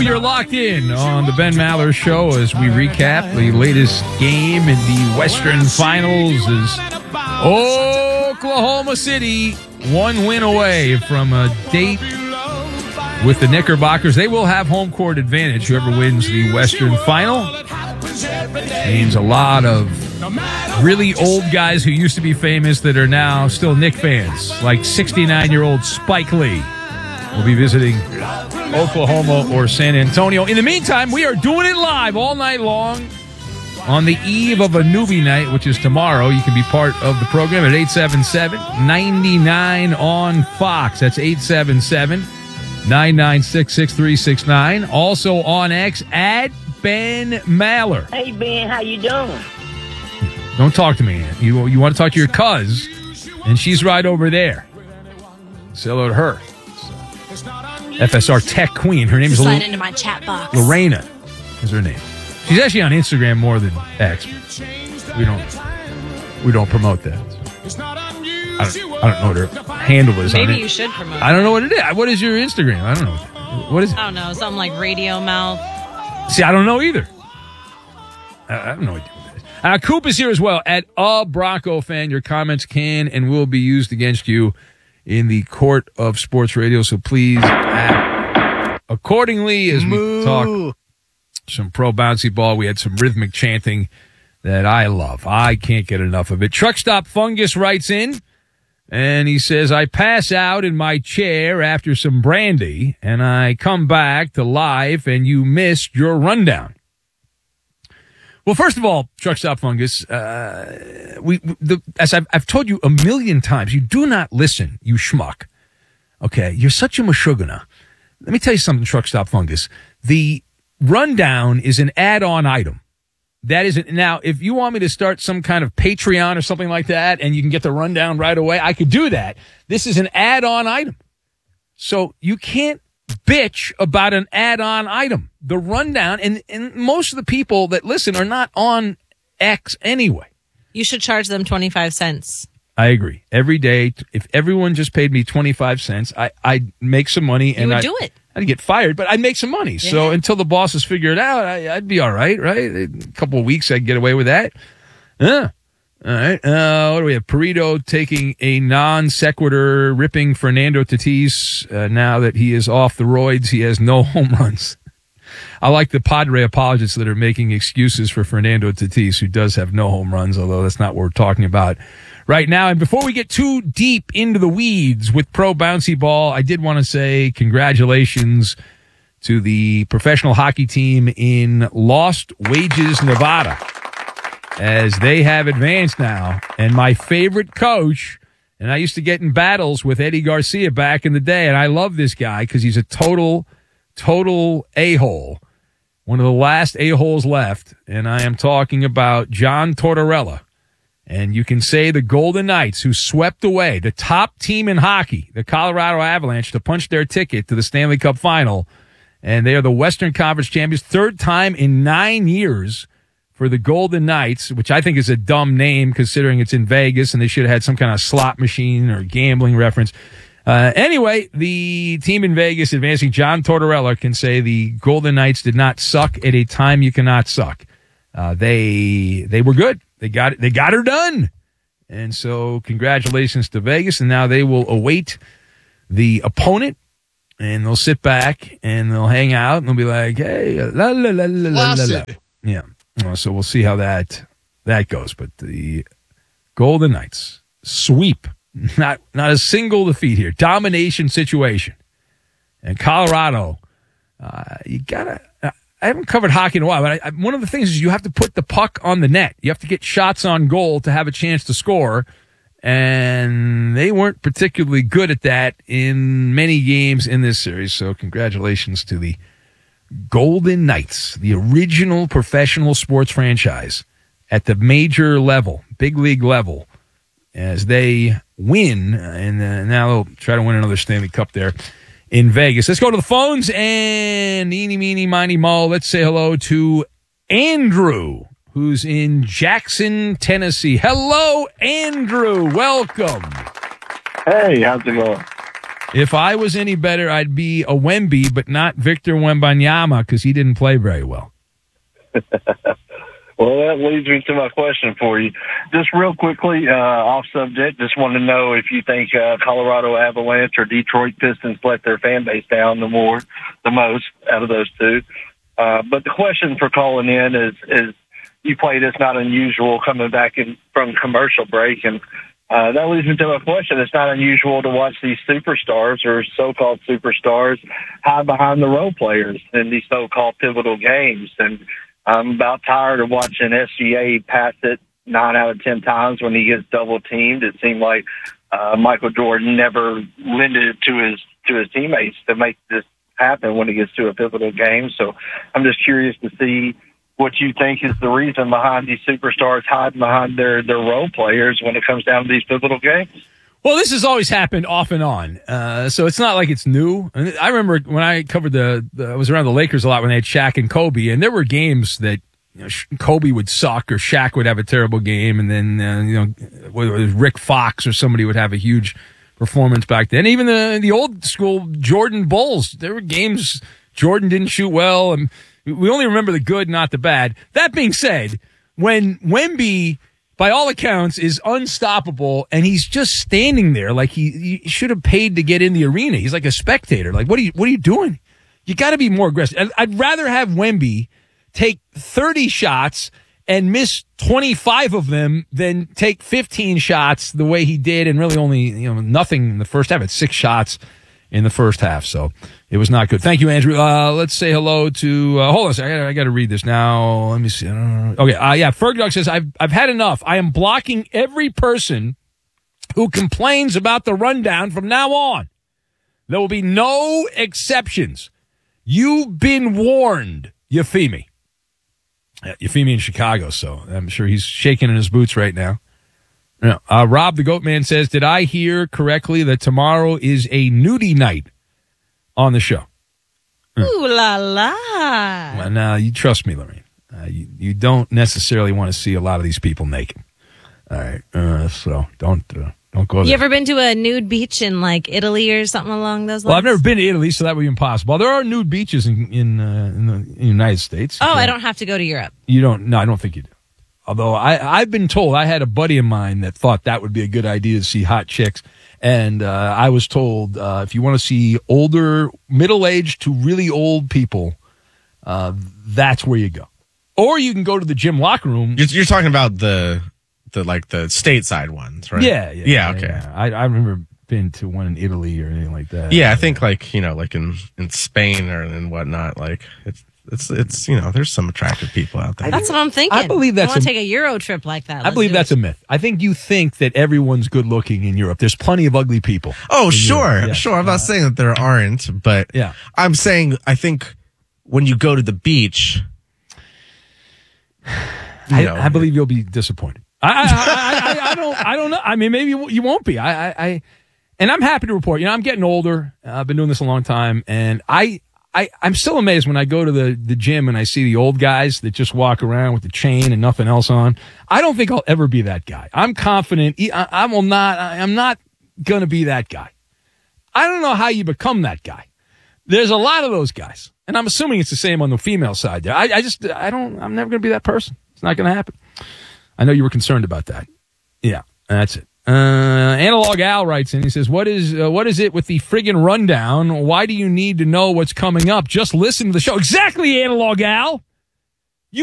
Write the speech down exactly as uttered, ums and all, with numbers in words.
You're locked in on the Ben Maller Show as we recap the latest game in the Western Finals as Oklahoma City one win away from a date with the Knickerbockers. They will have home court advantage, whoever wins the Western Final. Means a lot of really old guys who used to be famous that are now still Knick fans, like sixty-nine-year-old Spike Lee will be visiting Oklahoma or San Antonio. In the meantime, we are doing it live all night long on the eve of a newbie night, which is tomorrow. You can be part of the program at eight seven seven, nine nine on Fox. That's eight seven seven, nine nine six, six three six nine. Also on X, at Ben Maller. Hey, Ben, how you doing? Don't talk to me. You, you want to talk to your cuz, and she's right over there. Say hello to her. F S R Tech Queen. Her name is Slide L- into my chat box. Lorena is her name. She's actually on Instagram more than X. We don't we don't promote that. I don't, I don't know what her handle is. Maybe on it. you should promote. I don't know what it is. What is your Instagram? I don't know. What is it? I don't know. Something like Radio Mouth. See, I don't know either. I, I don't know what it is. Uh, Coop is here as well. At a Bronco fan, your comments can and will be used against you in the court of sports radio, so please act accordingly as we Moo. talk some pro bouncy ball. We had some rhythmic chanting that I love. I can't get enough of it. Truck Stop Fungus writes in, and he says, I pass out in my chair after some brandy, and I come back to life, and you missed your rundown. Well, first of all, Truck Stop Fungus, uh, we, the, as I've, I've told you a million times, you do not listen, you schmuck. Okay, you're such a mashugana. Let me tell you something, Truck Stop Fungus. The rundown is an add-on item. That isn't, now, if you want me to start some kind of Patreon or something like that, and you can get the rundown right away, I could do that. This is an add-on item. So you can't bitch about an add-on item. The rundown, and, and most of the people that listen are not on X anyway. You should charge them twenty-five cents. I agree. Every day, if everyone just paid me twenty-five cents, I, I'd make some money. And You would I'd, do it. I'd get fired, but I'd make some money. Yeah. So until the bosses figure it out, I, I'd be all right, right? A couple of weeks, I'd get away with that. Yeah. All right. Uh, what do we have? Perito taking a non sequitur, ripping Fernando Tatis. Uh, now that he is off the roids, he has no home runs. I like the Padre apologists that are making excuses for Fernando Tatis, who does have no home runs, although that's not what we're talking about right now. And before we get too deep into the weeds with pro bouncy ball, I did want to say congratulations to the professional hockey team in Lost Wages, Nevada, as they have advanced now. And my favorite coach, and I used to get in battles with Eddie Garcia back in the day, and I love this guy because he's a total, total a-hole. One of the last a-holes left, and I am talking about John Tortorella. And you can say the Golden Knights, who swept away the top team in hockey, the Colorado Avalanche, to punch their ticket to the Stanley Cup Final. And they are the Western Conference champions, third time in nine years for the Golden Knights, which I think is a dumb name considering it's in Vegas and they should have had some kind of slot machine or gambling reference. Uh, anyway, the team in Vegas advancing, John Tortorella can say the Golden Knights did not suck at a time you cannot suck. Uh, they they were good. They got it. They got her done. And so congratulations to Vegas. And now they will await the opponent, and they'll sit back and they'll hang out and they'll be like, hey, la la la la la la la. Yeah. Uh, so we'll see how that that goes. But the Golden Knights sweep. Not not a single defeat here. Domination situation. And Colorado, uh, you gotta. Uh, I haven't covered hockey in a while, but I, I, one of the things is you have to put the puck on the net. You have to get shots on goal to have a chance to score, and they weren't particularly good at that in many games in this series. So congratulations to the Golden Knights, the original professional sports franchise at the major level, big league level, as they win, and uh, now they'll try to win another Stanley Cup there in Vegas. Let's go to the phones, and eeny, meeny, miny, mo. Let's say hello to Andrew, who's in Jackson, Tennessee. Hello, Andrew. Welcome. Hey, how's it going? If I was any better, I'd be a Wemby, but not Victor Wembanyama because he didn't play very well. Well, that leads me to my question for you. Just real quickly, uh, off subject, just want to know if you think uh, Colorado Avalanche or Detroit Pistons let their fan base down the more, the most out of those two. Uh, but the question for calling in is, is you played It's Not Unusual coming back in from commercial break, and uh, that leads me to my question. It's not unusual to watch these superstars or so-called superstars hide behind the role players in these so-called pivotal games, and I'm about tired of watching S G A pass it nine out of ten times when he gets double teamed. It seemed like uh, Michael Jordan never lended it to his to his teammates to make this happen when he gets to a pivotal game. So I'm just curious to see what you think is the reason behind these superstars hiding behind their, their role players when it comes down to these pivotal games. Well, this has always happened off and on, uh, so it's not like it's new. I remember when I covered the, the, I was around the Lakers a lot when they had Shaq and Kobe, and there were games that you know, Kobe would suck or Shaq would have a terrible game, and then uh, you know whether it was Rick Fox or somebody would have a huge performance back then. Even the the old school Jordan Bulls, there were games Jordan didn't shoot well, and we only remember the good, not the bad. That being said, when Wemby, by all accounts, is unstoppable, and he's just standing there like he, he should have paid to get in the arena. He's like a spectator. Like, what are you, what are you doing? You got to be more aggressive. I'd rather have Wemby take thirty shots and miss twenty-five of them than take fifteen shots the way he did and really only, you know, nothing in the first half. It's six shots in the first half, so it was not good. Thank you, Andrew. Uh, let's say hello to, uh, hold on a second. I gotta, I gotta read this now. Let me see. I don't know. Okay. Uh, yeah. Fergdog says, I've, I've had enough. I am blocking every person who complains about the rundown from now on. There will be no exceptions. You've been warned, Euphemi. Yeah, Euphemi in Chicago, so I'm sure he's shaking in his boots right now. Yeah. Uh, Rob the Goat Man says, did I hear correctly that tomorrow is a nudie night on the show? Ooh la la. Well, now, you trust me, Lorraine. Uh, you, you don't necessarily want to see a lot of these people naked. All right. Uh, so don't uh, don't go there. You ever been to a nude beach in like Italy or something along those lines? Well, I've never been to Italy, so that would be impossible. There are nude beaches in in, uh, in the in the United States. Oh, so I don't have to go to Europe. You don't? No, I don't think you do. Although I, I've been told, I had a buddy of mine that thought that would be a good idea to see hot chicks. And uh, I was told uh, if you want to see older, middle-aged to really old people, uh, that's where you go. Or you can go to the gym locker room. You're, you're talking about the, the like the stateside ones, right? Yeah. Yeah. Yeah, okay. Yeah. I, I remember been to one in Italy or anything like that. Yeah, I think like, you know, like in, in Spain or and whatnot, like it's, It's, it's you know, there's some attractive people out there. That's what I'm thinking. I believe that's I want a- to take a Euro trip like that. I Let's believe do that's it. a myth. I think you think that everyone's good looking in Europe. There's plenty of ugly people. Oh, in sure. Europe. Yeah. Sure. I'm not saying that there aren't, but Yeah. I'm saying I think when you go to the beach, you I, know, I believe you'll be disappointed. I, I, I, I, I don't. I don't know. I mean, maybe you you won't be. I, I, I, and I'm happy to report. You know, I'm getting older. Uh, I've been doing this a long time, and I, I, I'm still amazed when I go to the the gym and I see the old guys that just walk around with the chain and nothing else on. I don't think I'll ever be that guy. I'm confident. I, I will not. I, I'm not gonna be that guy. I don't know how you become that guy. There's a lot of those guys, and I'm assuming it's the same on the female side there. I, I just, I don't. I'm never gonna be that person. It's not gonna happen. I know you were concerned about that. Yeah, that's it. Uh, Analog Al writes in. He says, "What is uh, what is it with the friggin' rundown? Why do you need to know what's coming up? Just listen to the show." Exactly, Analog Al.